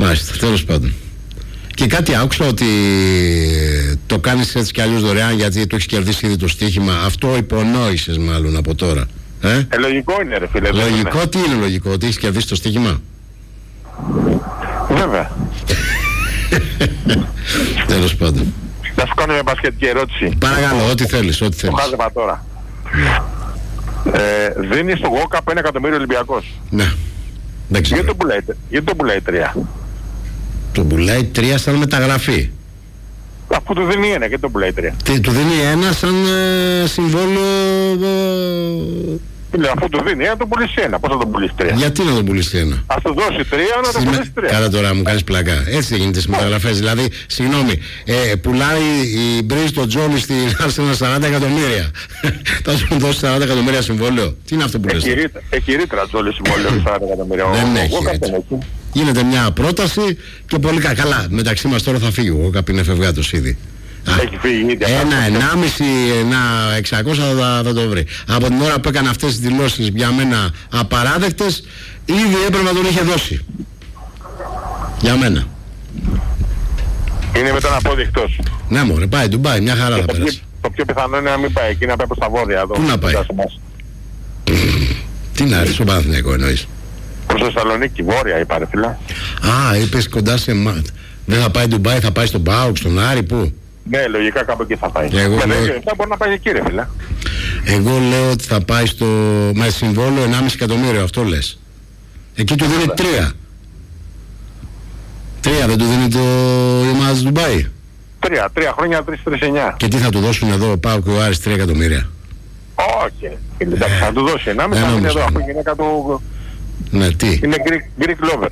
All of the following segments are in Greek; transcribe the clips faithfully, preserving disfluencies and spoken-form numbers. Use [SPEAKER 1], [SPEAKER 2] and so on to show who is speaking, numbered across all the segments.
[SPEAKER 1] Μάλιστα, τέλος πάντων. Και κάτι άκουσα ότι το κάνεις έτσι κι αλλιώς δωρεάν γιατί το έχεις κερδίσει ήδη το στοίχημα. Αυτό υπονόησες μάλλον από τώρα. Ε,
[SPEAKER 2] ε λογικό είναι, ρε φίλε.
[SPEAKER 1] Λογικό,
[SPEAKER 2] είναι.
[SPEAKER 1] Τι είναι λογικό, ότι έχεις κερδίσει το στοίχημα?
[SPEAKER 2] Βέβαια.
[SPEAKER 1] Τέλος πάντων.
[SPEAKER 2] Να σου κάνω μια μπασκετική ερώτηση.
[SPEAKER 1] Παρακαλώ, ό,τι θέλεις, ό,τι θέλεις.
[SPEAKER 2] Το χάζευα τώρα. Ε, δίνει στο Γόκαπ ένα εκατομμύριο Ολυμπιακός.
[SPEAKER 1] Ναι. Δεν ξέρω.
[SPEAKER 2] Γιατί το πουλάει, γιατί το πουλάει τρία?
[SPEAKER 1] Το πουλάει τρία σαν μεταγραφή.
[SPEAKER 2] Αφού του δίνει ένα, γιατί το πουλάει τρία?
[SPEAKER 1] Τι, του δίνει ένα σαν ε, συμβόλαιο.
[SPEAKER 2] Τι λέω, αφού του δίνει ένα, το πουλήσει ένα. Πώς θα τον πουλήσει τρία?
[SPEAKER 1] Γιατί να τον πουλήσει ένα?
[SPEAKER 2] Ας του δώσει τρία, να τον πουλήσει τρία.
[SPEAKER 1] Κάτα τώρα, μου κάνεις πλακά. Έτσι γίνεται στις μεταγραφές. Δηλαδή, συγγνώμη, ε, πουλάει η Μπρίζ το Τζόλι στην Arsenal σαράντα εκατομμύρια. Θα σου δώσει σαράντα εκατομμύρια συμβόλαιο. Τι είναι αυτό που λες?
[SPEAKER 2] Έχει ρήτρα Τζόλι συμβόλαιο σαράντα εκατομμύρια.
[SPEAKER 1] Δεν έχει. Γίνεται μια πρόταση και πολύ καλά. Μεταξύ μας τώρα θα φύγει. Ο Γόκαπ είναι φευγάτος ήδη.
[SPEAKER 2] Έχει φύγει ήδη.
[SPEAKER 1] Ένα, ενάμιση, ένα εξακόσια θα, θα το βρει. Από την ώρα που έκανε αυτές τις δηλώσεις για μένα απαράδεκτες, ήδη έπρεπε να τον είχε δώσει. Για μένα.
[SPEAKER 2] Είναι με τον απόδεικτος.
[SPEAKER 1] Ναι μωρέ, πάει Ντουμπάι, μια χαρά θα περάσει.
[SPEAKER 2] Το πιο πιθανό είναι να μην πάει εκεί, να πάει προς τα βόρεια εδώ.
[SPEAKER 1] Πού να πάει? Τι να έρθει, στο Παναθηναϊκό εννοείς?
[SPEAKER 2] Προς Θεσσαλονίκη, βόρεια είπα ρε φίλε.
[SPEAKER 1] Α, είπες κοντά σε εμάς. Δεν θα πάει Ντουμπάι, θα πάει στον ΠΑΟΚ, στον Άρη, πού?
[SPEAKER 2] Ναι, λογικά κάπου εκεί θα πάει.
[SPEAKER 1] Εγώ
[SPEAKER 2] και
[SPEAKER 1] λέω...
[SPEAKER 2] δεν μπορεί να πάει εκεί ρε φίλε.
[SPEAKER 1] Εγώ λέω ότι θα πάει στο... με συμβόλαιο ενάμιση εκατομμύριο, αυτό λες? Εκεί του δίνει τρία. Τρία δεν του δίνει το Ιμάς Ντουμπάι?
[SPEAKER 2] Τρία, τρία χρόνια, τρεις, τρεις, εννιά.
[SPEAKER 1] Και τι θα του δώσουν εδώ ο ΠΑΟΚ και ο Άρης, τρία εκατομμύρια?
[SPEAKER 2] Όχι. Εντάξει, θα του δώσει ενάμιση, θα είναι εδώ, αφού η γυναίκα του...
[SPEAKER 1] Ναι, τι?
[SPEAKER 2] Είναι Greek, Greek lover.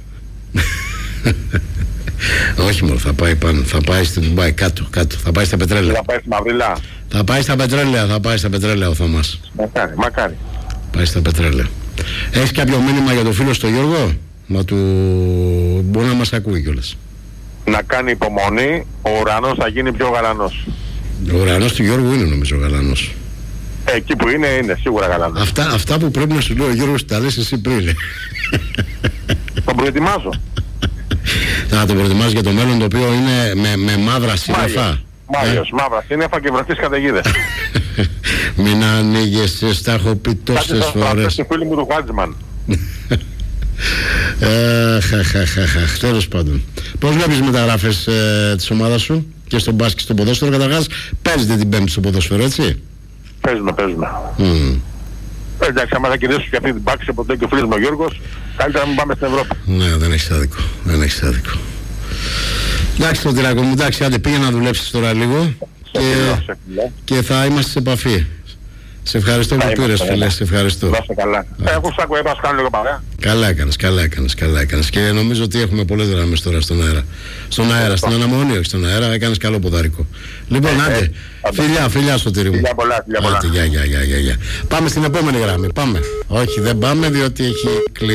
[SPEAKER 1] Όχι μόνο, θα πάει πάνω, θα πάει στην Ντουμπάι, κάτω, κάτω, θα πάει στα πετρέλαια.
[SPEAKER 2] Θα πάει στη Μαυρίλα.
[SPEAKER 1] Θα πάει στα πετρέλαια, θα πάει στα πετρέλαια ο Θωμάς.
[SPEAKER 2] Μακάρι, μακάρι.
[SPEAKER 1] Πάει στα πετρέλαια. Έχεις κάποιο μήνυμα για το φίλο στο Γιώργο? Μα του μπορεί να μας ακούει κιόλας.
[SPEAKER 2] Να κάνει υπομονή, ο ουρανός θα γίνει πιο γαλανός.
[SPEAKER 1] Ο ουρανός του Γιώργου είναι νομίζω γαλανός.
[SPEAKER 2] Εκεί που είναι, είναι σίγουρα γαλανός.
[SPEAKER 1] Αυτά, αυτά που πρέπει να σου λέω ο Γιώργος τα λες εσύ πριν.
[SPEAKER 2] Τον προετοιμάζω.
[SPEAKER 1] Θα τον προετοιμάζεις για το μέλλον, το οποίο είναι με, με μαύρα σύννεφα.
[SPEAKER 2] Μάγιος, ε? Μαύρα σύννεφα και βραστείς καταιγίδες.
[SPEAKER 1] Μην ανοίγεσαι, στα έχω πει τόσες φορές.
[SPEAKER 2] Κάτι φίλοι μου του Χάτζμαν.
[SPEAKER 1] Αχ, τέλος πάντων. Πώς βλέπεις μεταγράφες ε, της ομάδας σου και στον μπάσκετ και στο ποδόσφαιρο? Καταρχάς παίζετε την Πέμπτη στο ποδόσφαιρο, έτσι?
[SPEAKER 2] Παίζουμε, παίζουμε.
[SPEAKER 1] Mm.
[SPEAKER 2] Εντάξει, άμα θα κερδίσουν και αυτή την πάξη από τότε και ο φίλος μου ο Γιώργος, καλύτερα να μην πάμε στην Ευρώπη.
[SPEAKER 1] Ναι, δεν έχεις άδικο, δεν έχεις άδικο. Εντάξει το τυράκο μου, εντάξει, άντε πήγε να δουλέψεις τώρα λίγο και, και θα είμαστε σε επαφή. Σε ευχαριστώ που πήρες φίλε, σε ευχαριστώ.
[SPEAKER 2] Δώστε καλά. Εγώ σ' ακούω, έπας κάνω λίγο παρέα.
[SPEAKER 1] Καλά έκανες, καλά έκανες, καλά έκανες. Και νομίζω ότι έχουμε πολλές γραμμές τώρα στον αέρα. Στον αέρα, στην αναμονή, όχι στον αέρα, έκανες καλό ποδαρικό. Λοιπόν, άντε, φιλιά, φιλιά Σωτήρη μου.
[SPEAKER 2] Φιλιά πολλά, φιλιά πολλά.
[SPEAKER 1] Άντε, γεια, γεια, γεια, γεια. Πάμε στην επόμενη γραμμή, πάμε. Όχι, δεν πάμε διότι έχει κλείσει.